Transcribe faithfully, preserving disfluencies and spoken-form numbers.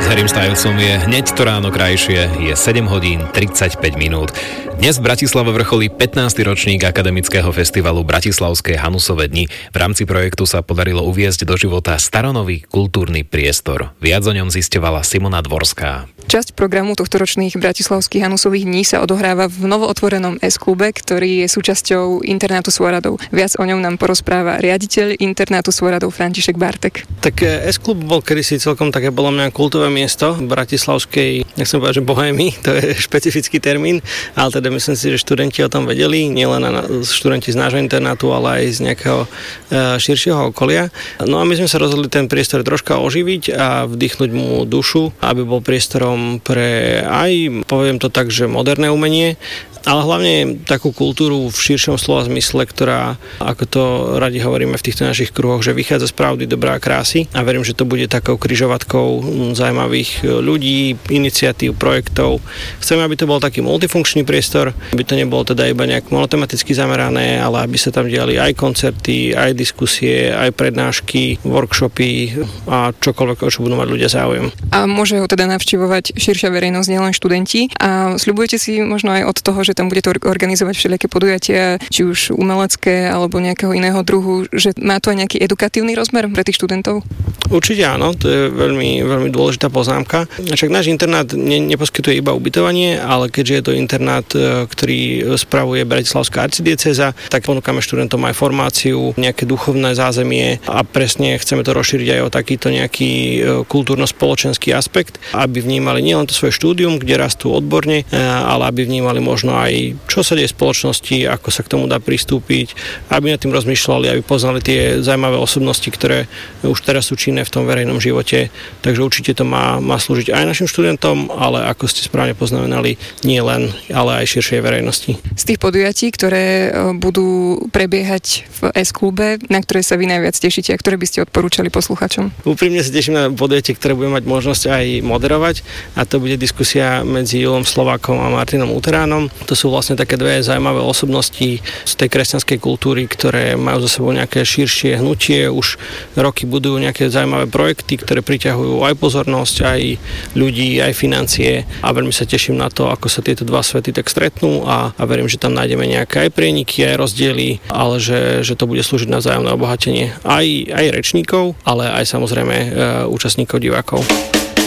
Harrym Stylesom je hneď to ráno krajšie, je sedem hodín tridsaťpäť minút. Dnes v Bratislave vrcholí pätnásty ročník akademického festivalu Bratislavské Hanusové dni. V rámci projektu sa podarilo uviesť do života staronový kultúrny priestor. Viac o ňom zisťovala Simona Dvorská. Časť programu tohtoročných Bratislavských Hanusových dní sa odohráva v novootvorenom S-klube, ktorý je súčasťou internátu Svoradov. Viac o ňom nám porozpráva riaditeľ internátu Svoradov František Bartek. Tak S-klub bol kedysi celkom také bolo mňa kultové miesto v bratislavskej, nechcem povedať, že bohémy, to je špecifický termín, ale teda myslím si, že študenti o tom vedeli, nielen študenti z nášho internátu, ale aj z nejakého širšieho okolia. No a my sme sa rozhodli ten priestor troška oživiť a vdýchnuť mu dušu, aby bol priestorom pre aj, poviem to tak, že moderné umenie, ale hlavne takú kultúru v širšom slova zmysle, ktorá, ako to radi hovoríme v týchto našich kruhoch, že vychádza z pravdy, dobrá a krásy. A verím, že to bude takou križovatkou zaujímavých ľudí, iniciatív, projektov. Chceme, aby to bol taký multifunkčný priestor, aby to nebolo teda iba nejak monotematicky zamerané, ale aby sa tam diali aj koncerty, aj diskusie, aj prednášky, workshopy a čokoľvek, o čo budú mať ľudia záujem. A môže ho teda navštevovať širšia verejnosť, nielen študenti. A sľubujete si možno aj od toho, že tam budete organizovať všelijaké podujatia, či už umelecké alebo nejakého iného druhu, že má to aj nejaký edukatívny rozmer pre tých študentov? Určite áno, to je veľmi, veľmi dôležitá poznámka. Však náš internát ne, neposkytuje iba ubytovanie, ale keďže je to internát, ktorý spravuje Bratislavská arcidiecéza, tak ponúkame študentom aj formáciu, nejaké duchovné zázemie a presne chceme to rozšíriť aj o takýto nejaký kultúrno-spoločenský aspekt, aby vnímali nielen to svoje štúdium, kde rastú odborne, ale aby vnímali možno aj čo sa deje v spoločnosti, ako sa k tomu dá pristúpiť, aby nad tým rozmýšľali, aby poznali tie zaujímavé osobnosti, ktoré už teraz sú činné v tom verejnom živote. Takže určite to má, má slúžiť aj našim študentom, ale ako ste správne poznamenali, nie len, ale aj širšej verejnosti. Z tých podujatí, ktoré budú prebiehať v S-klube, na ktoré sa vy najviac tešíte a ktoré by ste odporúčali posluchačom? Úprimne sa teším na podujatie, ktoré budem mať možnosť aj moderovať, a to bude diskusia medzi Julom Slovákom a Martinom Uteránom. To sú vlastne také dve zaujímavé osobnosti z tej kresťanskej kultúry, ktoré majú za sebou nejaké širšie hnutie, už roky budujú nejaké zaujímavé projekty, ktoré priťahujú aj pozornosť, aj ľudí, aj financie, a veľmi sa teším na to, ako sa tieto dva svety tak stretnú a, a verím, že tam nájdeme nejaké aj prieniky, aj rozdiely, ale že, že to bude slúžiť na vzájomné obohatenie aj, aj rečníkov, ale aj samozrejme e, účastníkov, divákov.